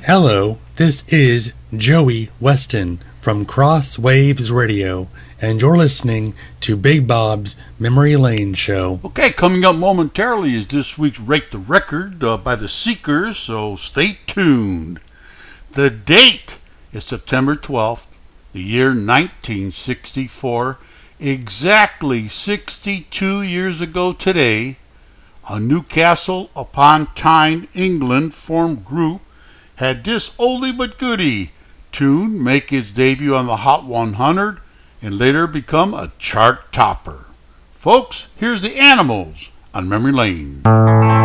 Hello, this is Joey Weston from Cross Waves Radio, and you're listening to Big Bob's Memory Lane Show. Okay, coming up momentarily is this week's Rate the Record by the Seekers, so stay tuned. The date is September 12th, the year 1964. Exactly 62 years ago today, a Newcastle upon Tyne, England formed group had this oldie but goodie tune make its debut on the Hot 100 and later become a chart topper. Folks, here's the Animals on Memory Lane.